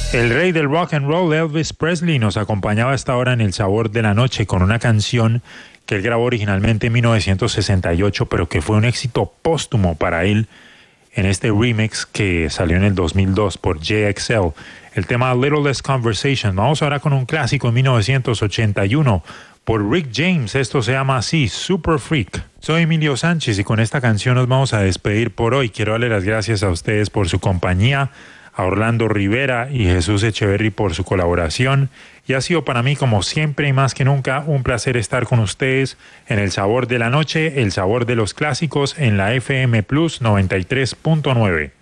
El rey del rock and roll, Elvis Presley, nos acompañaba a esta hora en El Sabor de la Noche con una canción que él grabó originalmente en 1968, pero que fue un éxito póstumo para él en este remix que salió en el 2002 por JXL, el tema Little Less Conversation. Vamos ahora con un clásico en 1981 por Rick James. Esto se llama así, Super Freak. Soy Emilio Sánchez y con esta canción nos vamos a despedir por hoy. Quiero darle las gracias a ustedes por su compañía, a Orlando Rivera y Jesús Echeverry por su colaboración. Y ha sido para mí, como siempre y más que nunca, un placer estar con ustedes en El Sabor de la Noche, el sabor de los clásicos en la FM Plus 93.9.